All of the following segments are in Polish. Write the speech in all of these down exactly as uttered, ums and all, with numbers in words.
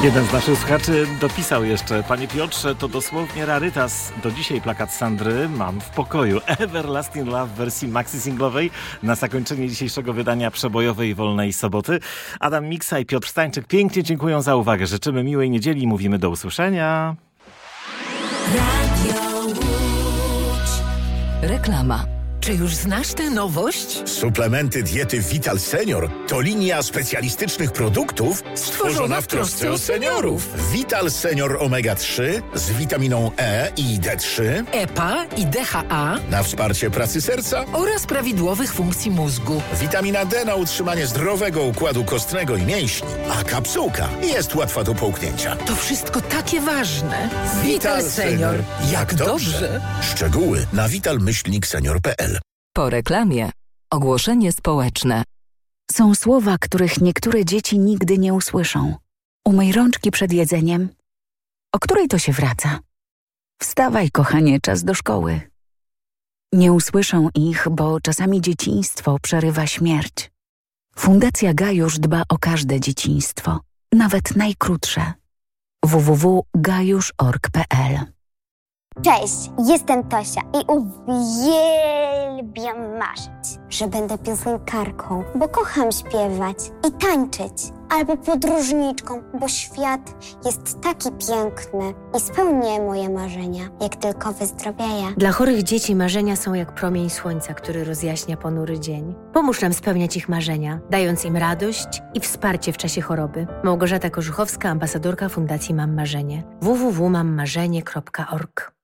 Jeden z naszych słuchaczy dopisał jeszcze: Panie Piotrze, to dosłownie rarytas. Do dzisiaj plakat Sandry mam w pokoju. Everlasting Love w wersji maxi singlowej na zakończenie dzisiejszego wydania przebojowej Wolnej Soboty. Adam Miksa i Piotr Stańczyk pięknie dziękują za uwagę. Życzymy miłej niedzieli i mówimy do usłyszenia. Radio Łódź. Reklama. Czy już znasz tę nowość? Suplementy diety Vital Senior to linia specjalistycznych produktów stworzona w trosce o seniorów. Vital Senior omega trzy z witaminą E i D trzy, E P A i D H A na wsparcie pracy serca oraz prawidłowych funkcji mózgu. Witamina D na utrzymanie zdrowego układu kostnego i mięśni, a kapsułka jest łatwa do połknięcia. To wszystko takie ważne. Vital, Vital Senior. Jak, Jak dobrze. dobrze. Szczegóły na vital myślnik senior kropka p l. Po reklamie ogłoszenie społeczne. Są słowa, których niektóre dzieci nigdy nie usłyszą. Umyj rączki przed jedzeniem. O której to się wraca? Wstawaj, kochanie, czas do szkoły. Nie usłyszą ich, bo czasami dzieciństwo przerywa śmierć. Fundacja Gajusz dba o każde dzieciństwo, nawet najkrótsze. w w w kropka gajusz kropka org kropka p l. Cześć, jestem Tosia i uwielbiam marzyć, że będę piosenkarką, bo kocham śpiewać i tańczyć, albo podróżniczką, bo świat jest taki piękny i spełnię moje marzenia, jak tylko wyzdrowieję. Dla chorych dzieci marzenia są jak promień słońca, który rozjaśnia ponury dzień. Pomóż nam spełniać ich marzenia, dając im radość i wsparcie w czasie choroby. Małgorzata Korzuchowska, ambasadorka Fundacji Mam Marzenie. w w w kropka mam marzenie kropka org.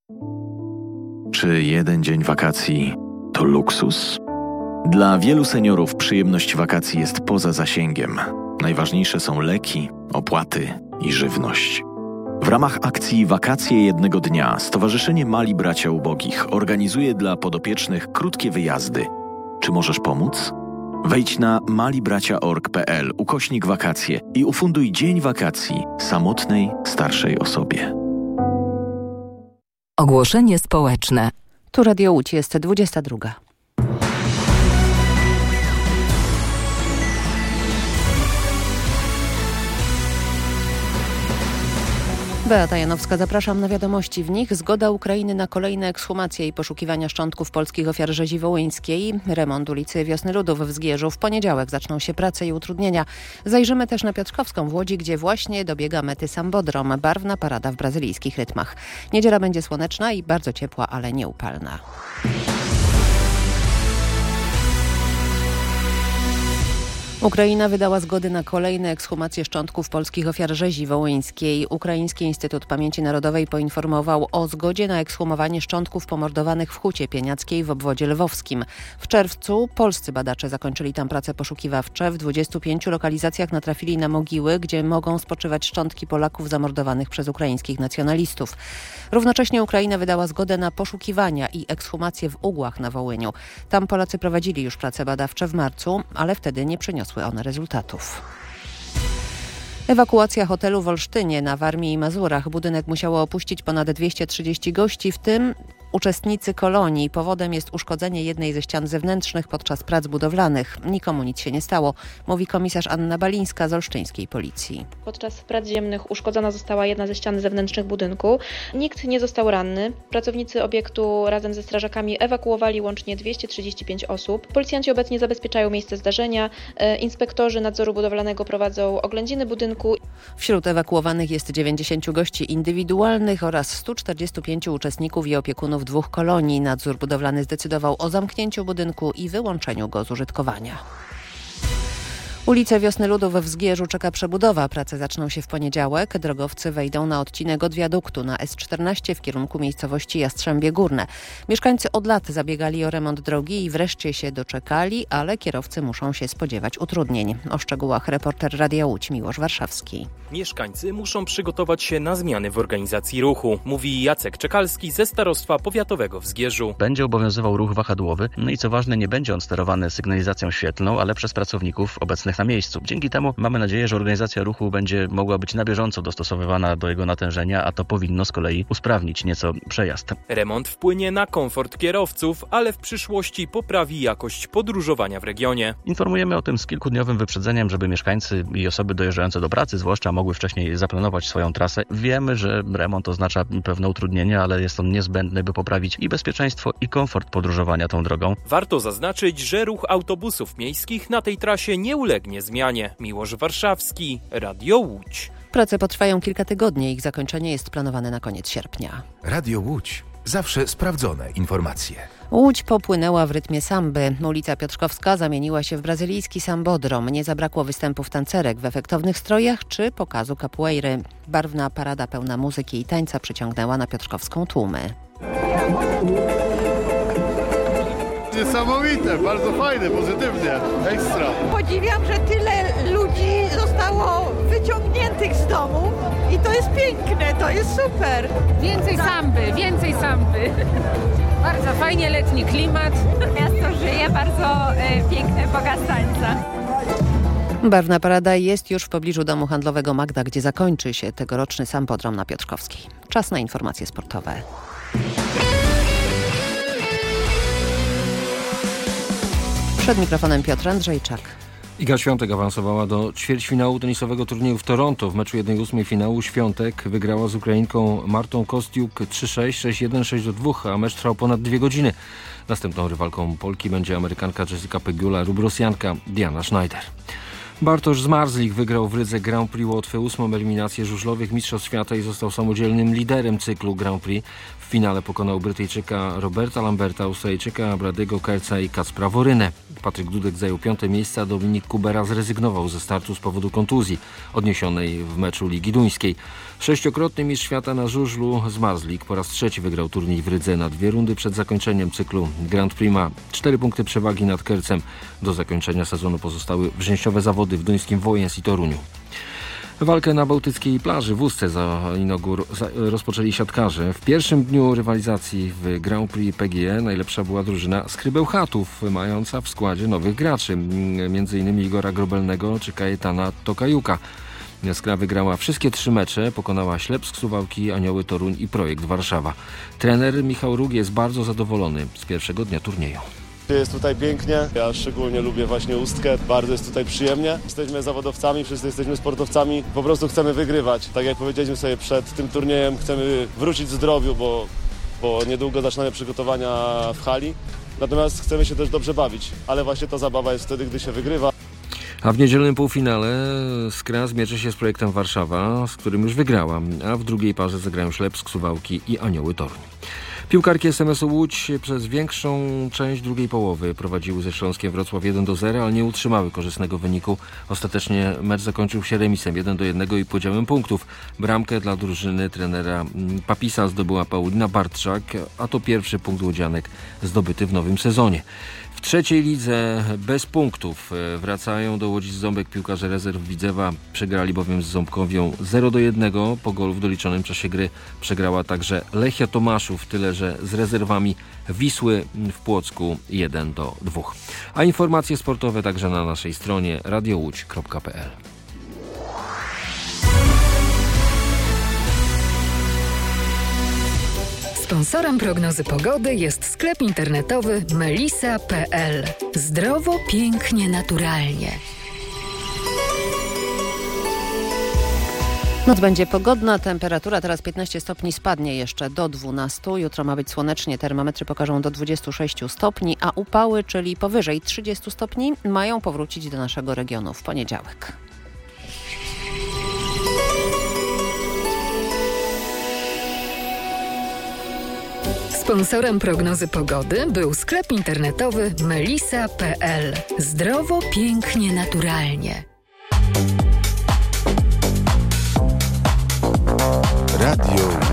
Czy jeden dzień wakacji to luksus? Dla wielu seniorów przyjemność wakacji jest poza zasięgiem. Najważniejsze są leki, opłaty i żywność. W ramach akcji Wakacje jednego dnia Stowarzyszenie Mali Bracia Ubogich organizuje dla podopiecznych krótkie wyjazdy. Czy możesz pomóc? Wejdź na malibracia kropka org kropka p l ukośnik wakacje i ufunduj dzień wakacji samotnej, starszej osobie. Ogłoszenie społeczne. Tu Radio Łódź, jest dwudziesta druga. Beata Janowska, zapraszam na wiadomości. W nich zgoda Ukrainy na kolejne ekshumacje i poszukiwania szczątków polskich ofiar rzezi wołyńskiej. Remont ulicy Wiosny Ludów w Zgierzu. W poniedziałek zaczną się prace i utrudnienia. Zajrzymy też na Piotrkowską w Łodzi, gdzie właśnie dobiega mety Sambodrom. Barwna parada w brazylijskich rytmach. Niedziela będzie słoneczna i bardzo ciepła, ale nieupalna. Ukraina wydała zgody na kolejne ekshumacje szczątków polskich ofiar rzezi wołyńskiej. Ukraiński Instytut Pamięci Narodowej poinformował o zgodzie na ekshumowanie szczątków pomordowanych w Hucie Pieniackiej w obwodzie lwowskim. W czerwcu polscy badacze zakończyli tam prace poszukiwawcze. W dwudziestu pięciu lokalizacjach natrafili na mogiły, gdzie mogą spoczywać szczątki Polaków zamordowanych przez ukraińskich nacjonalistów. Równocześnie Ukraina wydała zgodę na poszukiwania i ekshumacje w Ugłach na Wołyniu. Tam Polacy prowadzili już prace badawcze w marcu, ale wtedy nie przyniosły one rezultatów. Ewakuacja hotelu w Olsztynie na Warmii i Mazurach. Budynek musiało opuścić ponad dwieście trzydzieści gości, w tym uczestnicy kolonii. Powodem jest uszkodzenie jednej ze ścian zewnętrznych podczas prac budowlanych. Nikomu nic się nie stało, mówi komisarz Anna Balińska z olsztyńskiej policji. Podczas prac ziemnych uszkodzona została jedna ze ścian zewnętrznych budynku. Nikt nie został ranny. Pracownicy obiektu razem ze strażakami ewakuowali łącznie dwieście trzydzieści pięć osób. Policjanci obecnie zabezpieczają miejsce zdarzenia. Inspektorzy nadzoru budowlanego prowadzą oględziny budynku. Wśród ewakuowanych jest dziewięćdziesięciu gości indywidualnych oraz stu czterdziestu pięciu uczestników i opiekunów dwóch kolonii. Nadzór budowlany zdecydował o zamknięciu budynku i wyłączeniu go z użytkowania. Ulicę Wiosny Ludów w Zgierzu czeka przebudowa. Prace zaczną się w poniedziałek. Drogowcy wejdą na odcinek od wiaduktu na S czternaście w kierunku miejscowości Jastrzębie Górne. Mieszkańcy od lat zabiegali o remont drogi i wreszcie się doczekali, ale kierowcy muszą się spodziewać utrudnień. O szczegółach reporter Radia Łódź Miłosz Warszawski. Mieszkańcy muszą przygotować się na zmiany w organizacji ruchu, mówi Jacek Czekalski ze Starostwa Powiatowego w Zgierzu. Będzie obowiązywał ruch wahadłowy, no i co ważne, nie będzie on sterowany sygnalizacją świetlną, ale przez pracowników obecnych na miejscu. Dzięki temu mamy nadzieję, że organizacja ruchu będzie mogła być na bieżąco dostosowywana do jego natężenia, a to powinno z kolei usprawnić nieco przejazd. Remont wpłynie na komfort kierowców, ale w przyszłości poprawi jakość podróżowania w regionie. Informujemy o tym z kilkudniowym wyprzedzeniem, żeby mieszkańcy i osoby dojeżdżające do pracy zwłaszcza mogły wcześniej zaplanować swoją trasę. Wiemy, że remont oznacza pewne utrudnienie, ale jest on niezbędny, by poprawić i bezpieczeństwo, i komfort podróżowania tą drogą. Warto zaznaczyć, że ruch autobusów miejskich na tej trasie nie ulegnie zmianie. Miłosz Warszawski, Radio Łódź. Prace potrwają kilka tygodni, ich zakończenie jest planowane na koniec sierpnia. Radio Łódź. Zawsze sprawdzone informacje. Łódź popłynęła w rytmie samby. Ulica Piotrkowska zamieniła się w brazylijski sambodrom. Nie zabrakło występów tancerek w efektownych strojach czy pokazu capoeiry. Barwna parada pełna muzyki i tańca przyciągnęła na Piotrkowską tłumy. Niesamowite, bardzo fajne, pozytywnie, ekstra. Podziwiam, że tyle ludzi zostało wyciągniętych z domu i to jest piękne, to jest super. Więcej samby, więcej samby. Bardzo fajnie, letni klimat. Miasto żyje, bardzo y, piękny pokaz tańca. Barwna parada jest już w pobliżu domu handlowego Magda, gdzie zakończy się tegoroczny sambodrom na Piotrkowskiej. Czas na informacje sportowe. Przed mikrofonem Piotr Andrzejczak. Iga Świątek awansowała do ćwierćfinału tenisowego turnieju w Toronto. W meczu jednej ósmej finału Świątek wygrała z Ukrainką Martą Kostiuk trzy sześć, sześć jeden, sześć dwa, a mecz trwał ponad dwie godziny. Następną rywalką Polki będzie Amerykanka Jessica Pegula lub Rosjanka Diana Schneider. Bartosz Zmarzlik wygrał w Rydze Grand Prix Łotwy ósmą eliminację żużlowych Mistrzostw Świata i został samodzielnym liderem cyklu Grand Prix. W finale pokonał Brytyjczyka Roberta Lamberta, Australijczyka Brady'ego Kerca i Kacpra Worynę. Patryk Dudek zajął piąte miejsce, a Dominik Kubera zrezygnował ze startu z powodu kontuzji odniesionej w meczu Ligi Duńskiej. Sześciokrotny mistrz świata na żużlu Zmarzlik po raz trzeci wygrał turniej w Rydze. Na dwie rundy przed zakończeniem cyklu Grand Prix ma cztery punkty przewagi nad Kercem. Do zakończenia sezonu pozostały wrześniowe zawody w duńskim Wojens i Toruniu. Walkę na bałtyckiej plaży w Ustce za inaugur za, rozpoczęli siatkarze. W pierwszym dniu rywalizacji w Grand Prix P G E najlepsza była drużyna z Krybełchatów, mająca w składzie nowych graczy, m.in. Igora Grobelnego czy Kajetana Tokajuka. Skra wygrała wszystkie trzy mecze, pokonała Ślepsk, Suwałki, Anioły Toruń i Projekt Warszawa. Trener Michał Róg jest bardzo zadowolony z pierwszego dnia turnieju. Jest tutaj pięknie, ja szczególnie lubię właśnie Ustkę, bardzo jest tutaj przyjemnie. Jesteśmy zawodowcami, wszyscy jesteśmy sportowcami, po prostu chcemy wygrywać. Tak jak powiedzieliśmy sobie przed tym turniejem, chcemy wrócić w zdrowiu, bo, bo niedługo zaczynamy przygotowania w hali. Natomiast chcemy się też dobrze bawić, ale właśnie ta zabawa jest wtedy, gdy się wygrywa. A w niedzielnym półfinale Skra zmierzy się z Projektem Warszawa, z którym już wygrała, a w drugiej parze zagrają Ślepsk, Suwałki i Anioły Toruń. Piłkarki S M S-u Łódź przez większą część drugiej połowy prowadziły ze Śląskiem Wrocław jeden do zera, ale nie utrzymały korzystnego wyniku. Ostatecznie mecz zakończył się remisem jeden do jednego i podziałem punktów. Bramkę dla drużyny trenera Papisa zdobyła Paulina Bartrzak, a to pierwszy punkt łodzianek zdobyty w nowym sezonie. W trzeciej lidze bez punktów wracają do Łodzi Ząbek piłkarze rezerw Widzewa. Przegrali bowiem z Ząbkowią zero do jednego. Po golu w doliczonym czasie gry przegrała także Lechia Tomaszów, tyle że z rezerwami Wisły w Płocku jeden do dwóch. A informacje sportowe także na naszej stronie radio łódź kropka p l. Sponsorem prognozy pogody jest sklep internetowy melisa kropka p l. Zdrowo, pięknie, naturalnie. Noc będzie pogodna, temperatura teraz piętnaście stopni, spadnie jeszcze do dwunastu. Jutro ma być słonecznie, termometry pokażą do dwudziestu sześciu stopni, a upały, czyli powyżej trzydziestu stopni, mają powrócić do naszego regionu w poniedziałek. Sponsorem prognozy pogody był sklep internetowy melisa kropka p l. Zdrowo, pięknie, naturalnie. Radio